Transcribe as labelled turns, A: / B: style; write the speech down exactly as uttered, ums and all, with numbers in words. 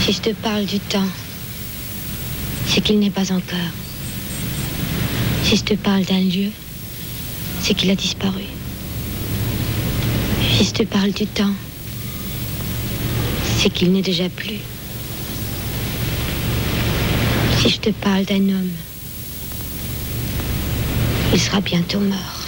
A: Si je te parle du temps, c'est qu'il n'est pas encore. Si je te parle d'un lieu, c'est qu'il a disparu. Si je te parle du temps, c'est qu'il n'est déjà plus. Si je te parle d'un homme, il sera bientôt mort.